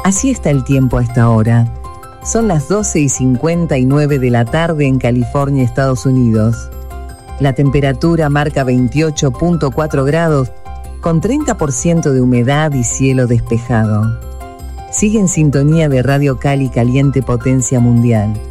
Así está el tiempo a esta hora. Son las 12:59 de la tarde en California, Estados Unidos. La temperatura marca 28.4 grados, con 30% de humedad y cielo despejado. Sigue en sintonía de Radio Cali Caliente Potencia Mundial.